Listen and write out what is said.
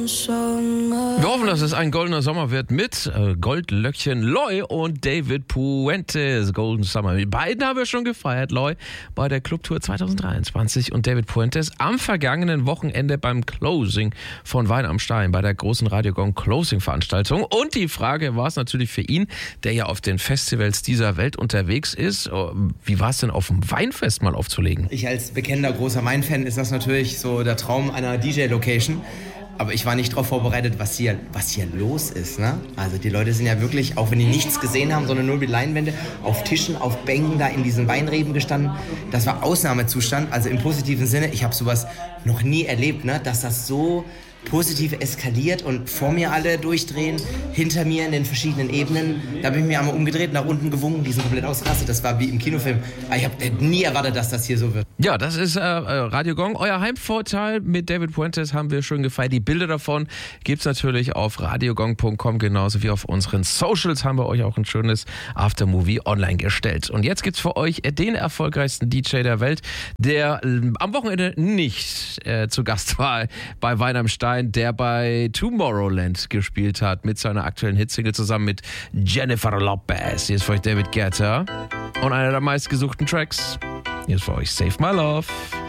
Wir hoffen, dass es ein goldener Sommer wird mit Goldlöckchen Loy und David Puentes. Golden Summer. Die beiden haben wir schon gefeiert, Loy, bei der Clubtour 2023 und David Puentes am vergangenen Wochenende beim Closing von Wein am Stein, bei der großen Radio Gong Closing Veranstaltung. Und die Frage war es natürlich für ihn, der ja auf den Festivals dieser Welt unterwegs ist, wie war es denn auf dem Weinfest mal aufzulegen? Ich als bekennender großer Weinfan ist das natürlich so der Traum einer DJ-Location. Aber ich war nicht darauf vorbereitet, was hier los ist. Ne? Also die Leute sind ja wirklich, auch wenn die nichts gesehen haben, sondern nur mit Leinwände, auf Tischen, auf Bänken da in diesen Weinreben gestanden. Das war Ausnahmezustand, also im positiven Sinne. Ich habe sowas noch nie erlebt, ne? Dass das so positiv eskaliert und vor mir alle durchdrehen, hinter mir in den verschiedenen Ebenen. Da bin ich mir einmal umgedreht, nach unten gewunken, die sind komplett ausgerastet. Das war wie im Kinofilm. Ich habe nie erwartet, dass das hier so wird. Ja, das ist Radio Gong. Euer Heimvorteil mit David Puentes haben wir schön gefeiert. Die Bilder davon gibt's natürlich auf radiogong.com, genauso wie auf unseren Socials haben wir euch auch ein schönes Aftermovie online gestellt. Und jetzt gibt's für euch den erfolgreichsten DJ der Welt, der am Wochenende nicht zu Gast war bei Wein am Stein, der bei Tomorrowland gespielt hat mit seiner aktuellen Hitsingle zusammen mit Jennifer Lopez. Hier ist für euch David Guetta und einer der meistgesuchten Tracks. Hier ist für euch Save My Love.